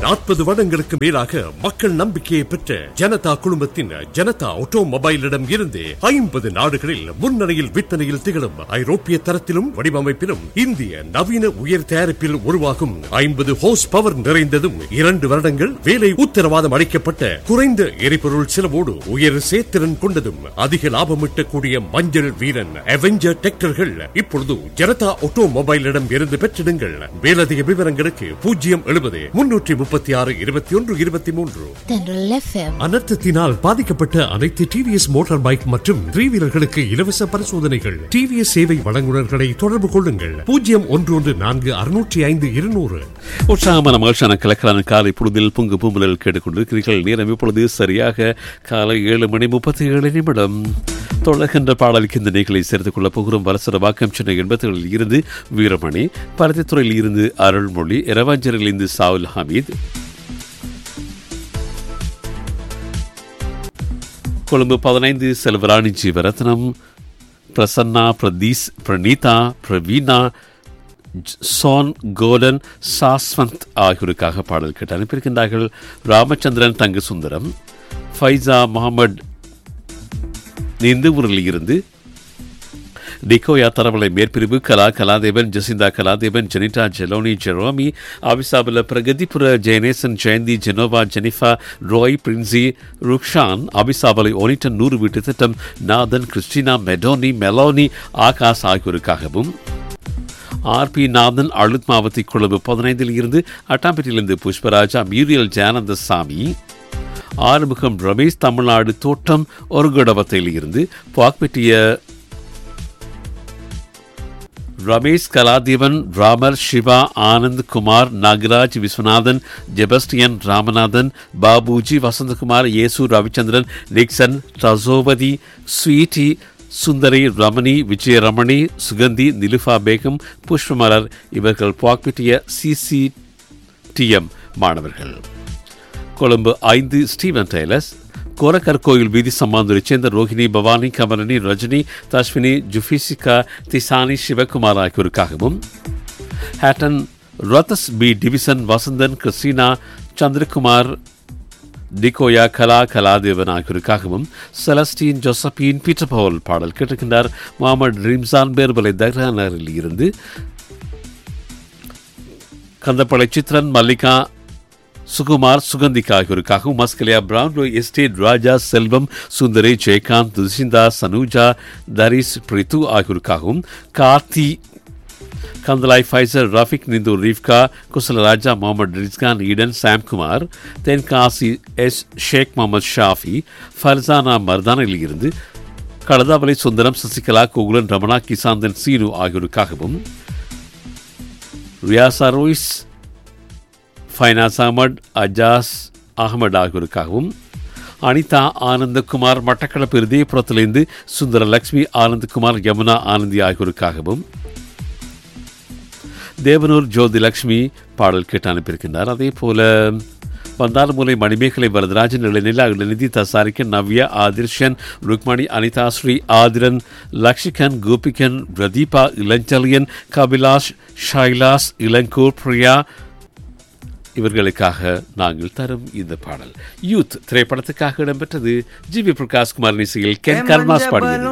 40 வருடங்களுக்கு மேலாக மக்கள் நம்பிக்கையை பெற்ற ஜனதா குழுமத்தின் ஜனதா ஆட்டோமொபைலிடம் இருந்து 50 நாடுகளில் முன்னணியில் விற்பனையில் திகழும் ஐரோப்பிய தரத்திலும் வடிவமைப்பிலும் இந்திய நவீன உயர் தயாரிப்பில் உருவாகும் 50 ஹோஸ் பவர் நிறைந்ததும் 2 வருடங்கள் வேலை உத்தரவாதம் அளிக்கப்பட்ட குறைந்த எரிபொருள் செலவோடு உயர் சேத்திறன் கொண்டதும் அதிக லாபம் ஈட்டக்கூடிய மஞ்சள் வீரன் அவெஞ்சர் டிராக்டர்கள் இப்பொழுது ஜனதா ஆட்டோமொபைலிடம் இருந்து பெற்றிடுங்கள். மேலதிக விவரங்களுக்கு 070-336-21-23. அனர்த்தத்தினால் பாதிக்கப்பட்ட அனைத்து டிவிஎஸ் மோட்டார் பைக் மற்றும் 3 வீலர்களுக்கு இலவச பரிசோதனைகள். டிவிஎஸ் சேவை வழங்குநர்களை தொடர்பு கொள்ளுங்கள். 014605-200. உற்சாகமான மகிழ்ச்சியான கலக்கலான காலை பொழுதில் பொங்கு பூம்பலில் கேட்டுக்கொண்டிருக்கிறீர்கள். நேரம் இப்பொழுது சரியாக காலை 7:37. தொடர்கின்ற பாடலுக்கு இந்த நிகழ்ச்சியை சேர்த்துக் கொள்ளப் போகிறோம். வலசர வாக்கம் சென்னை 80களில் இருந்து வீரமணி, பருத்தித்துறையில் இருந்து அருள்மொழி, இரவாஞ்சரில் இருந்து சாவுல் ஹமீத், கொழும்பு 15 செல்வராணி ஜீவரத்னம், பிரசன்னா, பிரதீஸ், பிரணீதா, பிரவீனா, சோன், கோடன், சாஸ்வந்த் ஆகியோருக்காக பாடல் கேட்டு அனுப்பியிருக்கின்றார்கள். ராமச்சந்திரன், தங்கு சுந்தரம், ஃபைசா முகமது நிந்தூரில் இருந்து, Dickoya தரவலை மேற்பிரிவு, Kaladevan, Jacinda Kaladevan, Jenita, ஜெலோனி, Jerome, அவிசாபல, Pragathipura, Jayanesan, Jayanthi, Genoa, Jenifa, ரோய், Princy, Rukshan, அபிசாபலை, ஒனிட்டன், 100 வீட்டு திட்டம், நாதன், கிறிஸ்டினா, மெடோனி, மெலோனி, ஆகாஷ் ஆகியோருக்காகவும், ஆர்பி நாதன், அழுத் மாவத்தி, கொழும்பு 15 இருந்து, அட்டாம்பேட்டிலிருந்து புஷ்பராஜா, மியூரியல், ஜானந்த சாமி, ஆறுமுகம் ரமேஷ், தமிழ்நாடு தோட்டம் ஒருகடவத்தையில் இருந்து, பாக்பெட்டிய ரமேஷ், கலாதேவன், ராமர், சிவா, ஆனந்த் குமார், நாகராஜ், விஸ்வநாதன், ஜெபஸ்டியன், ராமநாதன், பாபுஜி, வசந்தகுமார், இயேசு, ரவிச்சந்திரன், நிக்சன், ரசோவதி, ஸ்வீட்டி, சுந்தரி, ரமணி, விஜயரமணி, சுகந்தி, நிலுஃபா பேகம், புஷ்பமலர் இவர்கள் பாக்பெட்டிய சிசிடிஎம் மாணவர்கள். கொழும்பு 5 ஸ்டீவன் டெய்லர்ஸ், கோரக்கர் கோயில் வீதி சம்மாந்துரை சேர்ந்த Rohini, Bhavani, கமலனி, Rajini, தஷ்வினி, ஜுஃபிசிகா, திசானி, Sivakumar ஆகியோருக்காகவும், Hatton, ரத்தஸ் B division, Vasanthan, Christina, Chandrakumar, Dickoya, Kaladevan ஆகியோருக்காகவும், செலஸ்டீன், Josephine, Peter Pavul பாடல் கேட்டிருக்கின்றார். முகமது ரிம்சான் பேர்பலை தக்ரானரில் இருந்து, கந்தப்பளை சித்ரன், மல்லிகா, சுகுமார், சுகந்திகா ஆகியோருக்காகவும், மஸ்கலியா, பிரவுன்லோ எஸ்டேட், ராஜா, செல்வம், சுந்தரி, ஜெயகாந்த், துஷிந்தா, சனூஜா, தரிஸ், பிரித்து ஆகியோருக்காகவும், கார்த்தி, கந்தலாய், Pfizer, Rafiq, நிந்தூர், ரீஃப்கா, Kusalaraja, Mohammed ரிஸ்கான், Eden, Samkumar, Tenkasi, S ஷேக் முகமது ஷாஃபி, ஃபர்சானா மர்தானில் இருந்து, கடதாவலை, சுந்தரம், சசிகலா, கோகுலன், ரமணா, கிசாந்தன், சீனு ஆகியோருக்காகவும், ரியாசா ரோய்ஸ், ஃபைனாஸ் அஹமட், அஜாஸ் அகமது ஆகியோருக்காகவும், அனிதா, ஆனந்தகுமார், மட்டக்களப்பு இருதயபுரத்திலிருந்து சுந்தரலட்சுமி, ஆனந்தகுமார், யமுனா, ஆனந்தி ஆகியோருக்காகவும், தேவனூர் ஜோதிலட்சுமி பாடல் கேட்டு அனுப்பியிருக்கின்றார். அதே போல வந்தாலமூலை, மணிமேகலை, வரதராஜன், இளநிலா, இளநிதி, தசாரிக்கன், நவ்யா, ஆதிர்ஷன், ருக்மணி, அனிதா ஸ்ரீ, ஆதிரன், லக்ஷிகன், கோபிகன், பிரதீபா, இளஞ்சலியன், கபிலாஷ், ஷைலாஸ், இளங்கூர், பிரியா இவர்களுக்காக நாங்கள் தரும் இந்த பாடல் யூத் திரைப்படத்துக்காக இடம்பெற்றது. ஜி வி பிரகாஷ் குமார் இசையில் கென் கர்மாஸ் பாடியது.